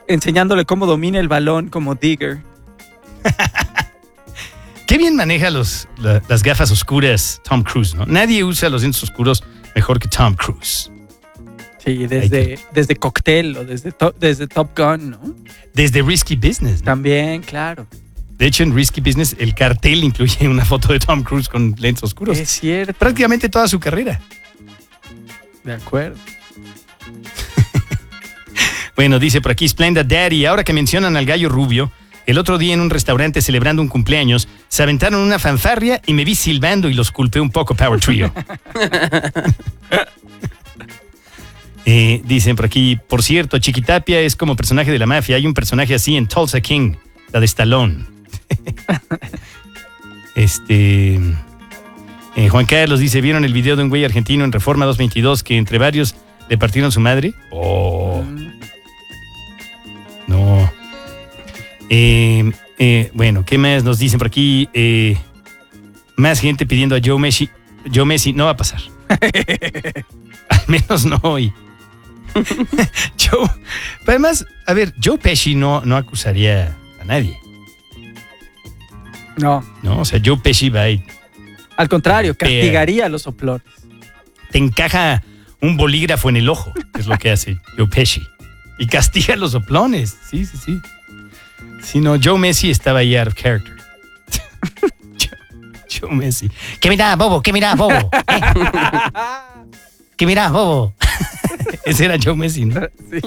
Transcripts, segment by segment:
enseñándole cómo domina el balón como Digger. Qué bien maneja las gafas oscuras Tom Cruise, ¿no? Nadie usa los lentes oscuros mejor que Tom Cruise. Sí, desde Cocktail o desde Top Gun, ¿no? Desde Risky Business, ¿no? También, claro. De hecho, en Risky Business, el cartel incluye una foto de Tom Cruise con lentes oscuros. Es cierto. Prácticamente toda su carrera. De acuerdo. Bueno, dice por aquí Splenda Daddy, ahora que mencionan al gallo rubio, el otro día en un restaurante celebrando un cumpleaños, se aventaron una fanfarria y me vi silbando y los culpé un poco, Power Trio. Dicen por aquí, por cierto, Chiquitapia es como personaje de la mafia. Hay un personaje así en Tulsa King, la de Stallone. Juan Carlos dice, ¿vieron el video de un güey argentino en Reforma 222 que entre varios le partieron su madre? Oh. No. Bueno, ¿qué más nos dicen por aquí? Más gente pidiendo a Joe Messi. Joe Messi no va a pasar. Al menos no hoy. Pero además, a ver, Joe Pesci no acusaría a nadie. No. No, o sea, Joe Pesci va y... Al contrario, castigaría a los soplones. Te encaja un bolígrafo en el ojo, es lo que hace Joe Pesci. Y castiga a los soplones. Sí. Si no, Joe Messi estaba ahí out of character. Joe Messi. ¿Qué mirá, bobo? ¿Qué mirá, bobo? ¿Qué mirá, bobo? Ese era Joe Messi, ¿no? Sí.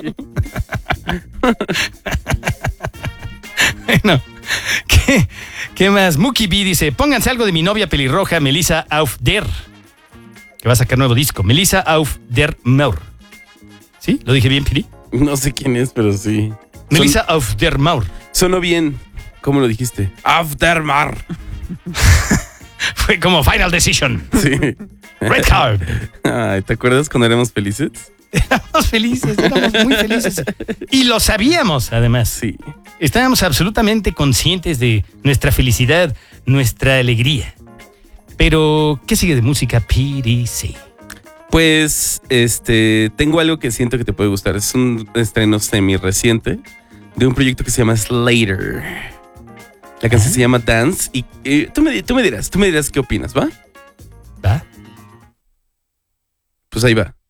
Bueno, ¿qué más? Mookie B dice, pónganse algo de mi novia pelirroja, Melissa Auf der, que va a sacar nuevo disco. Melissa Auf der Maur. ¿Sí? ¿Lo dije bien, Piri? No sé quién es, pero sí. Melissa Auf der Maur. Sonó bien. ¿Cómo lo dijiste? Auf der Maur. Fue como Final Decision. Sí. Red Card. Ay, ¿te acuerdas cuando éramos felices? Éramos felices, éramos muy felices. Y lo sabíamos, además. Sí. Estábamos absolutamente conscientes de nuestra felicidad, nuestra alegría. Pero, ¿qué sigue de música, PDC? Pues, tengo algo que siento que te puede gustar. Es un estreno semi reciente de un proyecto que se llama Slater. La canción se llama Dance y tú me dirás qué opinas, ¿va? ¿Va? Pues ahí va.